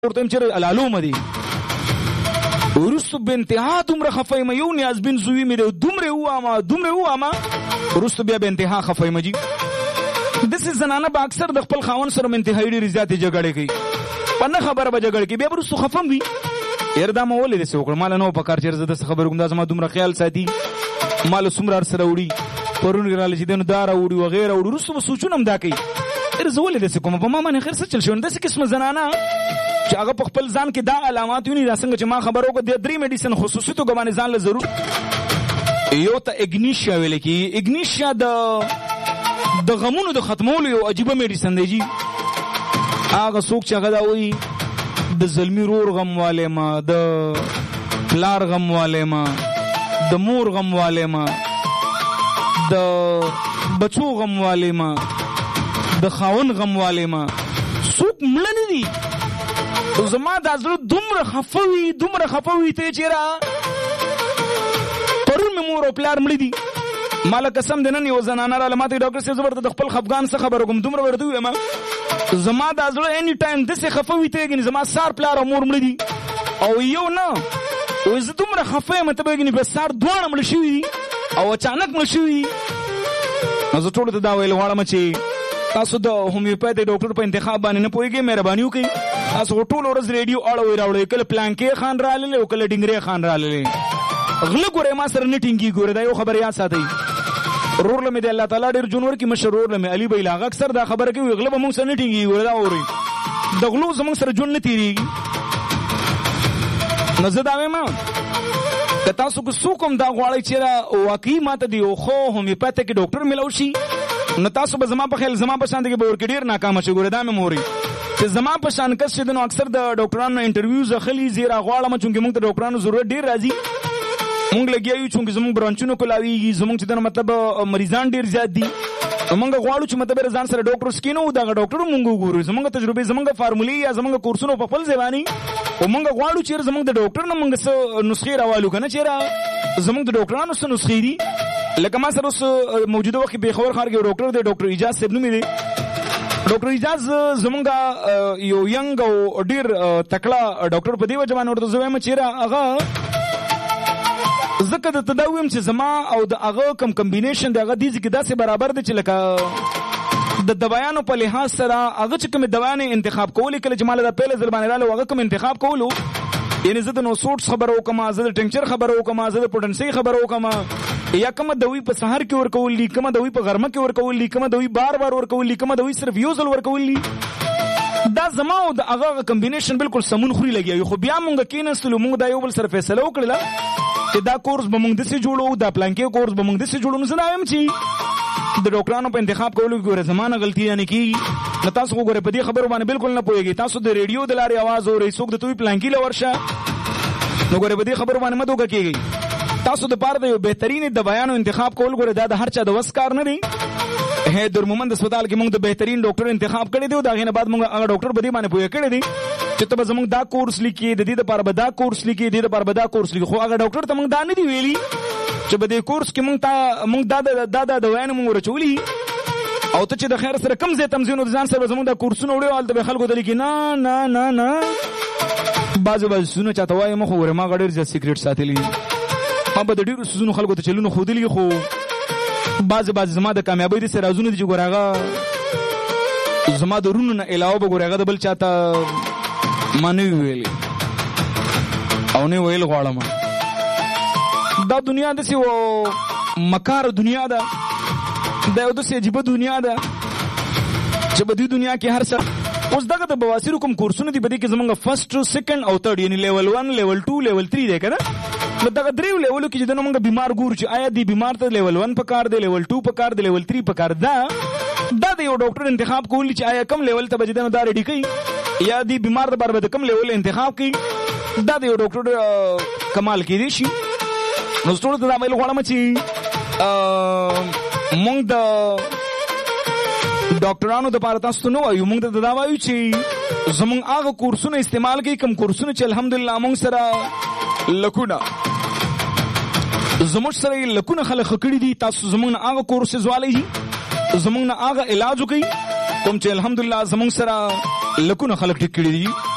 ورته چې العلوم دي ورستو بنتها دومره خفایم یو نیاز بن زوی مې دومره واما ورستو بیا بنتها خفایم جی دسې زنانه با اکثر د خپل خاوند سره انتهایی ډېرې زیاتې جګړې کوي په نه خبره به جګړه کوي بیا به وروستو خفه وي یاره دا ما ولې داسې وکړه ماله نه و په کار چې زه داسې خبرې کوم دا زما دومره خیال ساتي ماله څومره سره وړي پرون راله چې دی نو دا راوړي وغیره وړي وروستو به سوچونه هم دا کوي یاره زه ولې داسې کوم په ما باندې خیر څه چل شوی داسې قسمه زنانه چې هغه په خپل ځان کې دا علامات ویني دا څنګه چې ما خبر وکړه د 3 میډیسن خصوصي توګه باندې ځان له ضرور یو ته اګنیشیا ویل کېږي اګنیشیا د غمونو د ختمولو یو عجیبه میډیسن دی جی هغه څوک چې هغه دا وایي د زلمي رور غم والے ما د پلار غم والے ما د مور غم والے ما د بچو غم والے ما د خاون غم والے ما څوک مړه نه دي زما دا زړه دومره خفه وي ته چېرې پرون مې مور او پلار مړه دي مالا قسم دې نن یو زنانه راله ما ته ډاکټر صاحب زبر د خپل خفګان څخه خبره کوم دومره ورته ویم زما دا زړه اني ټایم داسې خفه وي ته ګنې زما سار پلار او مور مړه دي او یو نه او زه دومره خفه یم ته به ګنې په سار دواړه مړه شوي دي او اچانک مړه شوي دي نو زه ټولو ته دا ویل غواړم چې تاسو د هومیوپاثي ډاکټر په انتخاب باندې نه پوهېږئ مهرباني وکړئ تاسو ټول ورځ ریډیو اړوئ راوړئ کله پلانکې خان راللی او کله ډنګرې خان راللی غله ګورئ ما سره نه ټینګي ګورئ دا یو خبر یاد ساتئ رور له مې د الله تعالی ډېر جون ورکړي مشر رور له مې علي بهل هغه اکثر دا خبره کوي غله به موږ سره نه ټینګي ګورئ دا اورئ د غلو زموږ سره جون نه تېرېږي نو زه دا وایم که تاسو که څوک هم دا غواړئ چې واقعي ما ته د یو ښه هومیوپاثیک ډاکټر میلاو شي نو تاسو به زما په خیال زما په شان کې به ورکې ډېر ناکامه شي ګورئ دا مې مورئ چې زما په شان کس چې نو اکثر د ډاکټرانو انټرویوز اخلي زیرا غواړم چې موږ ته ډاکټرانو ضرورت ډېر راځي موږ لګیا یو چې زموږ برانچونو کولاویږي زموږ چې دنه مطلب مریضان ډېر زیات دي موږ غواړو چې مطلب ځان سره ډاکټر سکینو دغه ډاکټر موږ وګورو زموږ تجربه زموږ فارمولې یا زموږ کورسونو په خپل ځواني او موږ غواړو چې زموږ د ډاکټر نه موږ څه نسخې راوالو کنه چې زموږ د ډاکټرانو څه نسخې دي لکه ما سره اوس موجوده وخت په خبر خار کې ډاکټر دی ډاکټر اجاز صاحب نوم دی ډاکټر اجاز زموږ یو ینګ او ډیر تکړه ډاکټر په دی وجه باندې ورته زویم چې هغه زکه د تداویم چې زما او د هغه کم کمبینیشن د هغه دیږي کې داسې برابر دی چې لکه د دوايانو په لحاظ سره هغه چې کوم دوايانې انتخاب کولې کله چې مال د پیله ځل باندې رااله هغه کوم انتخاب کولو یعنی زه د نو سوټس خبرو کوم زه د ټینچر خبرو کوم زه د پوټنسي خبرو کوم یا کوم دوی په سحر کې ورکول دي کوم دوی په غرمه کې ورکول دي کوم دوی بار ورکول دي کوم دوی صرف یو ځل ورکول دي دا زما او د هغه کمبینیشن بالکل سمون خوري لګي خو بیا مونږ کېناستلو مونږ دا یو بل سره فیصله وکړه چې دا کورس به مونږ دسې جوړو دا پلانکې کورس به مونږ دسې جوړو نو زه دا وایم چې د ډاکټرانو په انتخاب کولو کې ګوره زمانه غلطي نه کېږي نو تاسو خو ګوره په دې خبرو باندې بالکل نه پوهېږئ تاسو د ریډیو د لارې اواز اورئ څوک د توی پلانکي له ورشه نو ګوره په دې خبرو باندې مه دوکه کېږئ تاسو د پاره د یو بهترین دوايانو انتخاب کول ګوره دا د هر چا د وس کار نه دی حیدر مومند هسپتال کې موږ د بهترین ډاکټر انتخاب کړی دی او دا غینه بعد موږ هغه ډاکټر به دې باندې پوهه کړی دی چې ته به زموږ دا کورس لیکي د دې لپاره به دا کورس لیکي د دې لپاره به دا کورس لیکي خو هغه ډاکټر ته موږ دا نه دی ویلي چې به دې کورس کې موږ دا دوايانو موږ ورچولي او ته چې د خیر سره کم ځای تمزینو ځان سره زموږ د کورسونو وړو حالت به خلکو ته لیکي نه بعضې سونه چاته وایي مخ وګوره ما ډېر زیات سیکرټ ساتلی ما به د ډېرو سوزونو خلکو ته چلونه ښودلي خو بعضې زما د کامیابۍ داسې رازونه دي چې ګوره هغه زما د رونو نه علاوه به ګوره هغه د بل چاته ما نه وي ویلي او نه ویل غواړم دا دنیا داسې مکار دنیا ده دا یو داسې عجیبه دنیا ده چې په دې دنیا کې هر څه اوس دغه د بواسیرو کوم کورسونه دي په دې کې زموږ فرست سیکنډ او تھرډ یعنی لیول 1 لیول 2 لیول 3 دی کنه نو دغه دریو لیولو کې چې د موږ بیمار ګورو چې آیا دی بیمار ته لیول 1 په کار دی لیول 2 په کار دی لیول 3 په کار دا د یو ډاکټر انتخاب کولی چې آیا کم لیول ته بجدنه دا ریډي کوي یا دی بیمار د بار به کم لیول انتخاب کوي دا د یو ډاکټر کمال کې دی شي نو ټول ته دا ویل غواړم چې موږ د ډاکټرانو د پاره تاسو نو وایو موږ ته دا وایو چې زموږ هغه کورسونه استعمال کوي کوم کورسونه چې الحمدلله موږ سره لکونه زموږ سره لکونه خلک کړي دي تاسو زموږ هغه کورس زوالي زموږ هغه علاج کوي کوم چې الحمدلله زموږ سره لکونه خلک ټیک کړي دي